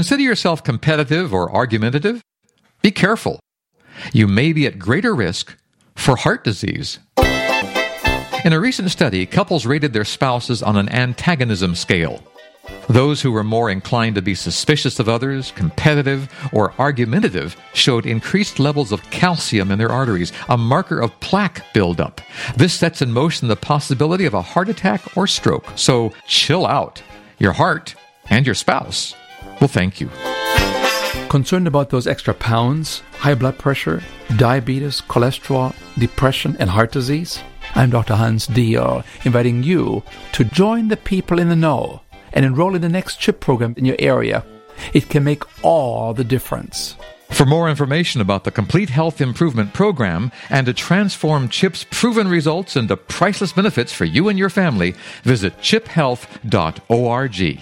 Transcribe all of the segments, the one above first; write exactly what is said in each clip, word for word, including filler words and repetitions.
Consider yourself competitive or argumentative? Be careful. You may be at greater risk for heart disease. In a recent study, couples rated their spouses on an antagonism scale. Those who were more inclined to be suspicious of others, competitive, or argumentative showed increased levels of calcium in their arteries, a marker of plaque buildup. This sets in motion the possibility of a heart attack or stroke. So chill out. Your heart and your spouse will thank you. Concerned about those extra pounds, high blood pressure, diabetes, cholesterol, depression, and heart disease? I'm Doctor Hans Diehl, inviting you to join the people in the know and enroll in the next CHIP program in your area. It can make all the difference. For more information about the Complete Health Improvement Program and to transform CHIP's proven results into priceless benefits for you and your family, visit chip health dot org.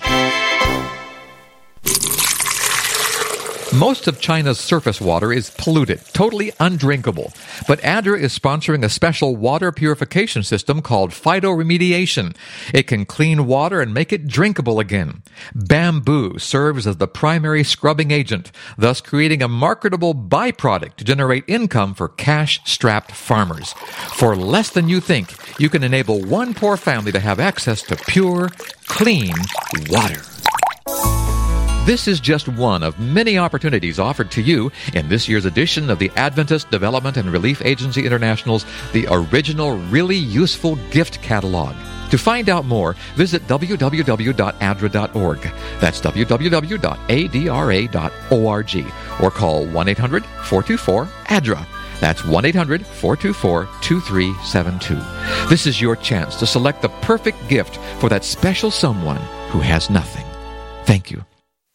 Most of China's surface water is polluted, totally undrinkable. But ADRA is sponsoring a special water purification system called phytoremediation. It can clean water and make it drinkable again. Bamboo serves as the primary scrubbing agent, thus creating a marketable byproduct to generate income for cash-strapped farmers. For less than you think, you can enable one poor family to have access to pure, clean water. This is just one of many opportunities offered to you in this year's edition of the Adventist Development and Relief Agency International's The Original Really Useful Gift Catalog. To find out more, visit w w w dot a d r a dot org. That's w w w dot a d r a dot org. Or call one eight hundred four two four A D R A. That's one eight hundred four two four two three seven two. This is your chance to select the perfect gift for that special someone who has nothing. Thank you.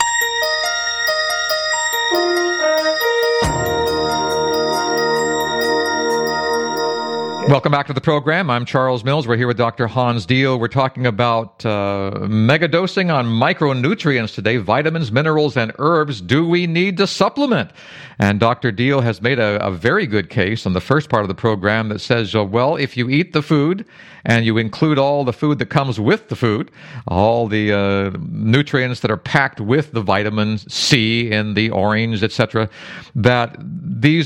Welcome back to the program. I'm Charles Mills. We're here with Doctor Hans Diehl. We're talking about uh, megadosing on micronutrients today, vitamins, minerals, and herbs. Do we need to supplement? And Doctor Diehl has made a, a very good case on the first part of the program that says, uh, well, if you eat the food and you include all the food that comes with the food, all the uh, nutrients that are packed with the vitamin C in the orange, et cetera, that these